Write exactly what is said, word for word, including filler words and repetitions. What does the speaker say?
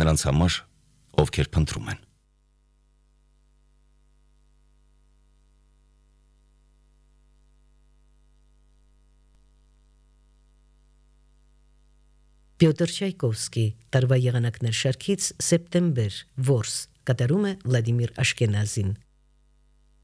նրանց համար, ովքեր փնտրում են։ Պյոտր Չայկովսկի տարվա եղանակներ շարքից սեպտեմբեր, որս, կատարում է Վլադիմիր Աշկենազին։